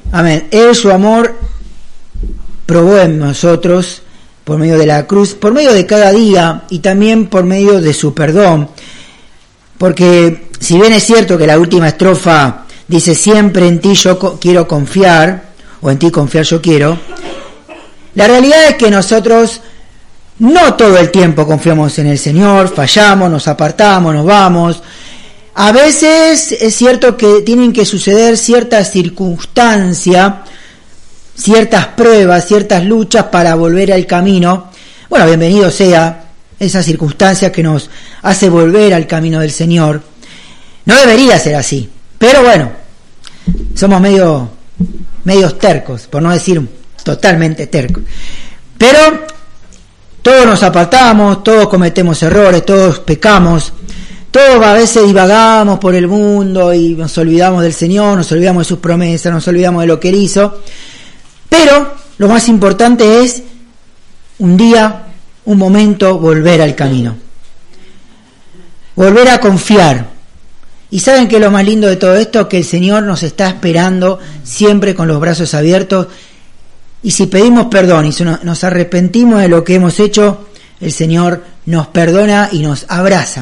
Amén. Él su amor probó en nosotros por medio de la cruz, por medio de cada día y también por medio de su perdón. Porque si bien es cierto que la última estrofa dice siempre en ti yo quiero confiar, o en ti confiar yo quiero, la realidad es que nosotros no todo el tiempo confiamos en el Señor, fallamos, nos apartamos, nos vamos. A veces es cierto que tienen que suceder ciertas circunstancias, ciertas pruebas, ciertas luchas para volver al camino. Bueno, bienvenido sea esa circunstancia que nos hace volver al camino del Señor. No debería ser así, pero bueno, somos medios tercos, por no decir totalmente tercos. Pero todos nos apartamos, todos cometemos errores, todos pecamos, todos a veces divagamos por el mundo y nos olvidamos del Señor, nos olvidamos de sus promesas, nos olvidamos de lo que Él hizo. Pero lo más importante es un día, un momento, volver al camino. Volver a confiar. Y ¿saben qué es lo más lindo de todo esto? Que el Señor nos está esperando siempre con los brazos abiertos. Y si pedimos perdón y nos arrepentimos de lo que hemos hecho, el Señor nos perdona y nos abraza.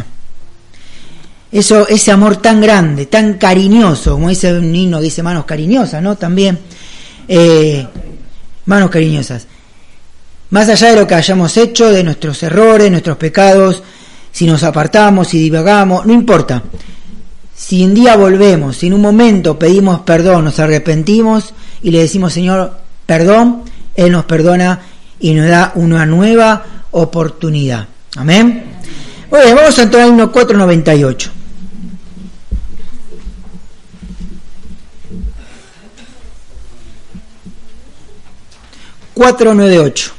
Ese amor tan grande, tan cariñoso, como dice un himno, dice manos cariñosas, ¿no? También, manos cariñosas. Más allá de lo que hayamos hecho, de nuestros errores, nuestros pecados, si nos apartamos, si divagamos, no importa. Si un día volvemos, si en un momento pedimos perdón, nos arrepentimos y le decimos, Señor, perdón, Él nos perdona y nos da una nueva oportunidad. Amén. Bueno, vamos a entrar al himno 498. 498.